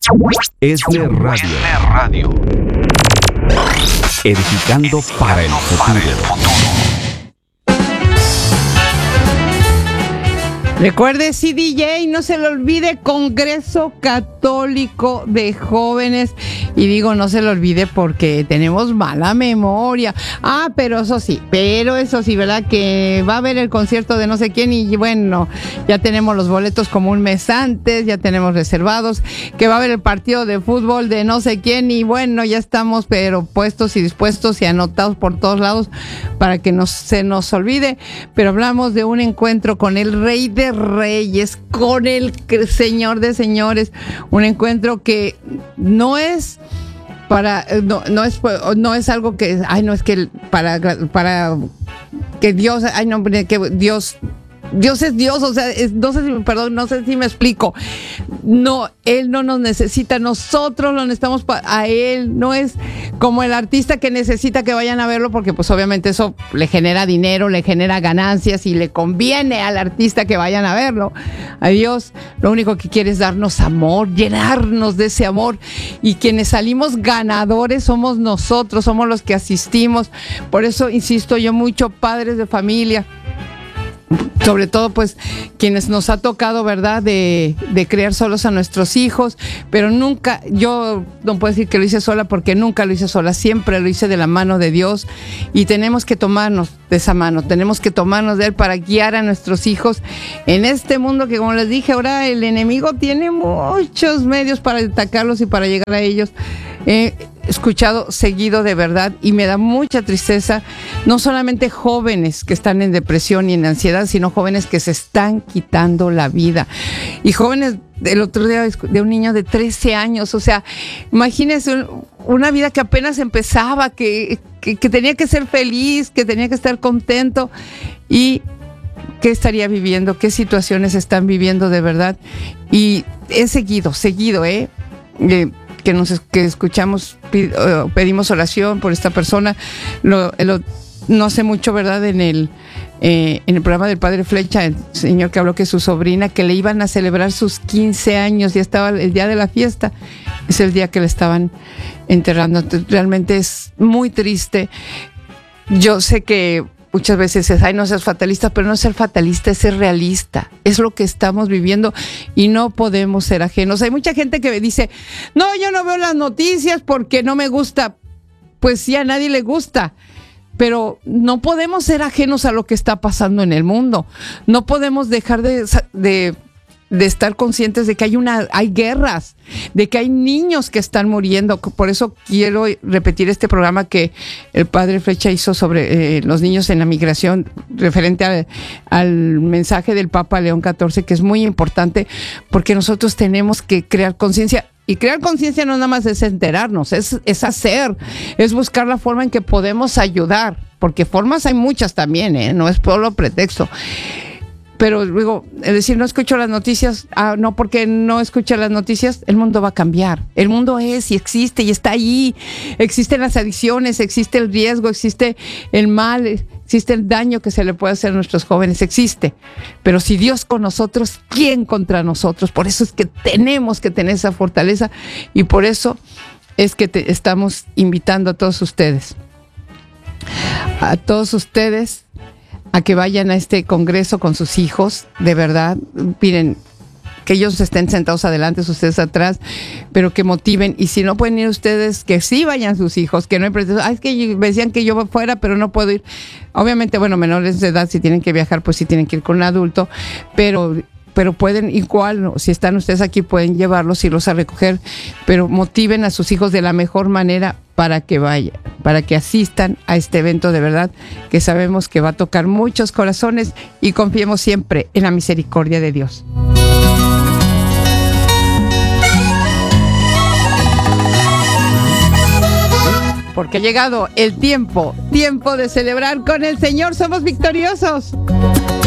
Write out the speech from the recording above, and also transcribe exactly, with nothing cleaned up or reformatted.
Es de radio. Radio. Edificando para el futuro. Recuerde, sí, D J, no se le olvide, Congreso Católico de Jóvenes. Y digo, no se le olvide porque tenemos mala memoria. Ah, pero eso sí, pero eso sí, ¿verdad? Que va a haber el concierto de no sé quién y bueno, ya tenemos los boletos como un mes antes, ya tenemos reservados. Que va a haber el partido de fútbol de no sé quién y bueno, ya estamos pero puestos y dispuestos y anotados por todos lados para que no se nos olvide. Pero hablamos de un encuentro con el Rey de Reyes, con el Señor de Señores, un encuentro que no es para no, no es no es algo que ay no es que para para que Dios ay no que Dios Dios es Dios, o sea, es, no sé si, perdón, no sé si me explico. No, Él no nos necesita, nosotros lo necesitamos pa- a Él. No es como el artista que necesita que vayan a verlo porque pues obviamente eso le genera dinero, le genera ganancias y le conviene al artista que vayan a verlo. A Dios lo único que quiere es darnos amor, llenarnos de ese amor, y quienes salimos ganadores somos nosotros, somos los que asistimos. Por eso insisto yo mucho, padres de familia, sobre todo pues quienes nos ha tocado, ¿verdad?, de, de criar solos a nuestros hijos, pero nunca, yo no puedo decir que lo hice sola porque nunca lo hice sola, siempre lo hice de la mano de Dios, y tenemos que tomarnos de esa mano, tenemos que tomarnos de Él para guiar a nuestros hijos en este mundo que, como les dije, ahora el enemigo tiene muchos medios para atacarlos y para llegar a ellos. He escuchado seguido, de verdad, y me da mucha tristeza, no solamente jóvenes que están en depresión y en ansiedad, sino jóvenes que se están quitando la vida. Y jóvenes, el otro día, de un niño de trece años, o sea, imagínense una vida que apenas empezaba, que, que, que tenía que ser feliz, que tenía que estar contento, y qué estaría viviendo, qué situaciones están viviendo de verdad. Y he seguido, seguido, ¿eh? eh que nos que escuchamos, pedimos oración por esta persona. Lo, lo, no hace mucho, ¿verdad?, en el eh, en el programa del Padre Flecha, el señor que habló que su sobrina, que le iban a celebrar sus quince años, ya estaba el día de la fiesta, es el día que le estaban enterrando. Entonces, realmente es muy triste. Yo sé que muchas veces es, ay, no seas fatalista, pero no ser fatalista es ser realista. Es lo que estamos viviendo y no podemos ser ajenos. Hay mucha gente que me dice, no, yo no veo las noticias porque no me gusta. Pues sí, a nadie le gusta. Pero no podemos ser ajenos a lo que está pasando en el mundo. No podemos dejar de... de de estar conscientes de que hay una hay guerras, de que hay niños que están muriendo. Por eso quiero repetir este programa que el padre Flecha hizo sobre eh, los niños en la migración, referente a, al mensaje del Papa León catorce, que es muy importante, porque nosotros tenemos que crear conciencia. Y crear conciencia no nada más es enterarnos, es, es hacer, es buscar la forma en que podemos ayudar, porque formas hay muchas también, ¿eh? No es solo pretexto. Pero luego, es decir, no escucho las noticias, ah, no, porque no escucho las noticias, el mundo va a cambiar. El mundo es y existe y está ahí. Existen las adicciones, existe el riesgo, existe el mal, existe el daño que se le puede hacer a nuestros jóvenes, existe. Pero si Dios con nosotros, ¿quién contra nosotros? Por eso es que tenemos que tener esa fortaleza, y por eso es que te estamos invitando a todos ustedes, a todos ustedes, a que vayan a este congreso con sus hijos, de verdad. Miren, que ellos estén sentados adelante, ustedes atrás, pero que motiven. Y si no pueden ir ustedes, que sí vayan sus hijos, que no hay pretexto. Ah, es que me decían que yo fuera, pero no puedo ir. Obviamente, bueno, menores de edad, si tienen que viajar, pues sí tienen que ir con un adulto, pero... pero pueden, igual, si están ustedes aquí, pueden llevarlos, irlos a recoger, pero motiven a sus hijos de la mejor manera para que vayan, para que asistan a este evento, de verdad, que sabemos que va a tocar muchos corazones, y confiemos siempre en la misericordia de Dios. Porque ha llegado el tiempo, tiempo de celebrar con el Señor. Somos victoriosos.